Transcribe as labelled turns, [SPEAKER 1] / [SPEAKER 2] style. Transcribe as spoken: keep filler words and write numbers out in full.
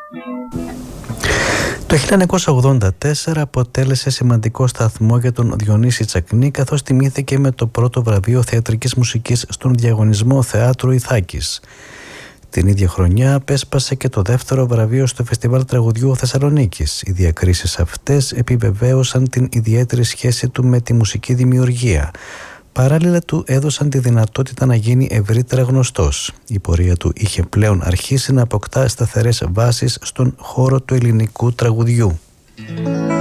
[SPEAKER 1] Το χίλια εννιακόσια ογδόντα τέσσερα αποτέλεσε σημαντικό σταθμό για τον Διονύση Τσακνή, καθώς τιμήθηκε με το πρώτο βραβείο θεατρικής μουσικής στον διαγωνισμό Θεάτρου Ιθάκης. Την ίδια χρονιά απέσπασε και το δεύτερο βραβείο στο Φεστιβάλ Τραγουδιού Θεσσαλονίκης. Οι διακρίσεις αυτές επιβεβαίωσαν την ιδιαίτερη σχέση του με τη μουσική δημιουργία. Παράλληλα του έδωσαν τη δυνατότητα να γίνει ευρύτερα γνωστός. Η πορεία του είχε πλέον αρχίσει να αποκτά σταθερές βάσεις στον χώρο του ελληνικού τραγουδιού.